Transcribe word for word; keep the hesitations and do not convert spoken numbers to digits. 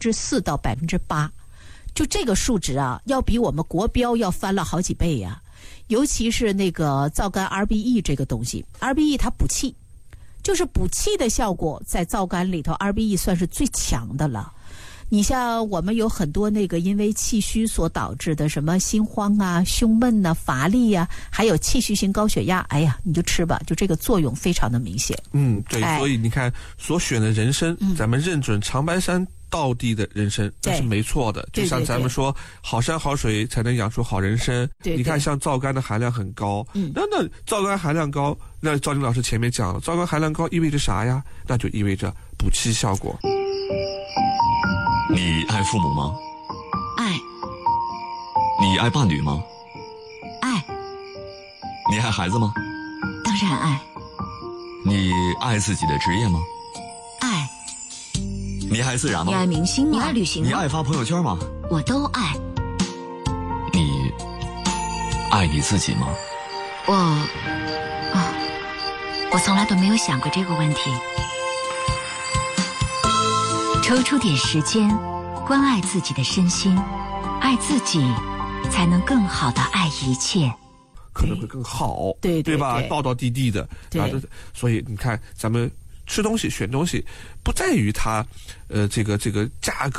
之四到百分之八，就这个数值啊，要比我们国标要翻了好几倍呀、啊。尤其是那个皂苷 R B E 这个东西 ，R B E 它补气，就是补气的效果，在皂苷里头 ，R B E 算是最强的了。你像我们有很多那个因为气虚所导致的什么心慌啊、胸闷啊、乏力啊，还有气虚性高血压，哎呀，你就吃吧，就这个作用非常的明显。 嗯，对，哎、所以你看所选的人参， 嗯、 咱们认准长白山道地的人参，这是没错的。就像咱们说，好山好水才能养出好人参。 对对， 你看像皂苷的含量很高， 嗯， 那那皂苷含量高，那赵晶老师前面讲了，皂苷含量高意味着啥呀？那就意味着补气效果。 你爱父母吗？ 爱。 你爱伴侣吗？ 爱。 你爱孩子吗？ 当然爱。 你爱自己的职业吗？ 爱。 你爱自然吗？ 你爱明星吗？你爱旅行吗？ 你爱发朋友圈吗？ 我都爱。 你爱你自己吗？ 我啊，我从来都没有想过这个问题。抽出点时间，关爱自己的身心，爱自己，才能更好的爱一切， 可能会更好， 对 对, 对吧？道道地地的， 对。 所以你看，咱们吃东西、选东西，不在于它，呃，这个这个价格。